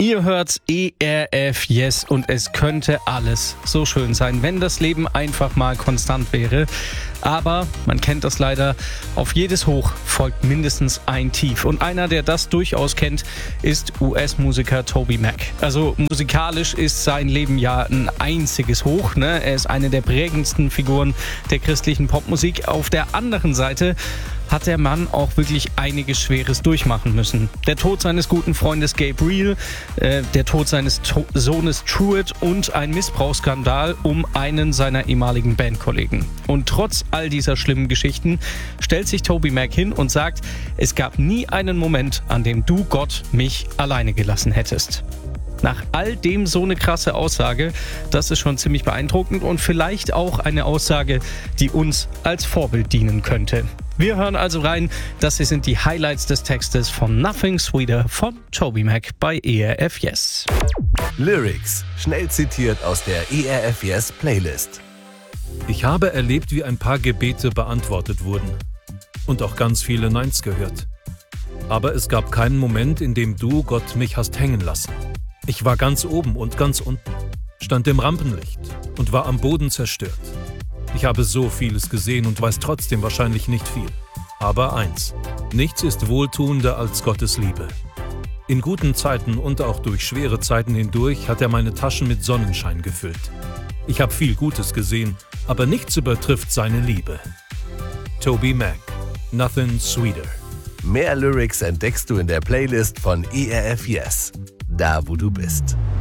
Ihr hört ERF Yes und es könnte alles so schön sein, wenn das Leben einfach mal konstant wäre. Aber man kennt das leider, auf jedes Hoch folgt mindestens ein Tief. Und einer, der das durchaus kennt, ist US-Musiker TobyMac. Also musikalisch ist sein Leben ja ein einziges Hoch, ne? Er ist eine der prägendsten Figuren der christlichen Popmusik. Auf der anderen Seite hat der Mann auch wirklich einiges Schweres durchmachen müssen. Der Tod seines guten Freundes Gabriel, der Tod seines Sohnes Truett und ein Missbrauchsskandal um einen seiner ehemaligen Bandkollegen. Und trotz all dieser schlimmen Geschichten stellt sich TobyMac hin und sagt, es gab nie einen Moment, an dem du, Gott, mich alleine gelassen hättest. Nach all dem so eine krasse Aussage, das ist schon ziemlich beeindruckend und vielleicht auch eine Aussage, die uns als Vorbild dienen könnte. Wir hören also rein, das hier sind die Highlights des Textes von Nothing Sweeter von TobyMac bei ERF Yes. Lyrics, schnell zitiert aus der ERF Yes Playlist. Ich habe erlebt, wie ein paar Gebete beantwortet wurden und auch ganz viele Neins gehört. Aber es gab keinen Moment, in dem du, Gott, mich hast hängen lassen. Ich war ganz oben und ganz unten, stand im Rampenlicht und war am Boden zerstört. Ich habe so vieles gesehen und weiß trotzdem wahrscheinlich nicht viel. Aber eins: Nichts ist wohltuender als Gottes Liebe. In guten Zeiten und auch durch schwere Zeiten hindurch hat er meine Taschen mit Sonnenschein gefüllt. Ich habe viel Gutes gesehen, aber nichts übertrifft seine Liebe. TobyMac, Nothing Sweeter. Mehr Lyrics entdeckst du in der Playlist von ERF Yes, da wo du bist.